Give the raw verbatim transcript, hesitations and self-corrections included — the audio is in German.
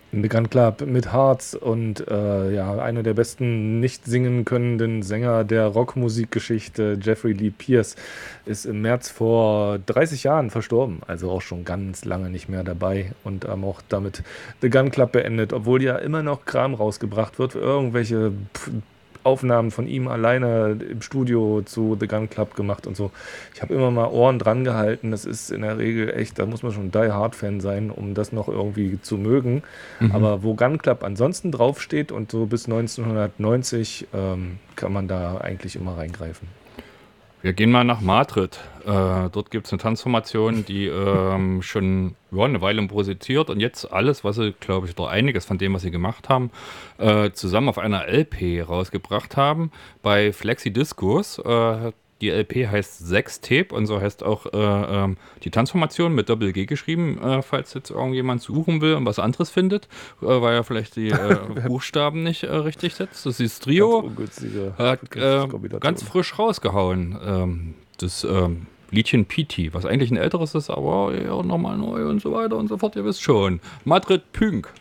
The Gun Club mit Harz und äh, ja, einer der besten nicht singen könnenden Sänger der Rockmusikgeschichte, Jeffrey Lee Pierce, ist im März vor dreißig Jahren verstorben. Also auch schon ganz lange nicht mehr dabei und haben auch damit The Gun Club beendet, obwohl ja immer noch Kram rausgebracht wird, irgendwelche pf, Aufnahmen von ihm alleine im Studio zu The Gun Club gemacht und so. Ich habe immer mal Ohren dran gehalten. Das ist in der Regel echt, da muss man schon Die Hard Fan sein, um das noch irgendwie zu mögen. Mhm. Aber wo Gun Club ansonsten draufsteht und so bis neunzehnhundertneunzig ähm, kann man da eigentlich immer reingreifen. Wir gehen mal nach Madrid. Äh, dort gibt es eine Transformation, die ähm, schon ja, eine Weile musiziert und jetzt alles, was sie, glaube ich, oder einiges von dem, was sie gemacht haben, äh, zusammen auf einer L P rausgebracht haben. Bei Flexi Discos. Äh, die L P heißt Sextape und so heißt auch äh, ähm, die Transformation mit Doppel-G geschrieben, äh, falls jetzt irgendjemand suchen will und was anderes findet, äh, weil er vielleicht die äh, Buchstaben nicht äh, richtig setzt. Das ist das Ganz Trio. ungünstige Hat äh, ganz Kombination. frisch rausgehauen. Ähm, das ähm, Liedchen P T, was eigentlich ein älteres ist, aber ja, nochmal neu und so weiter und so fort. Ihr wisst schon. Madrid Pünk.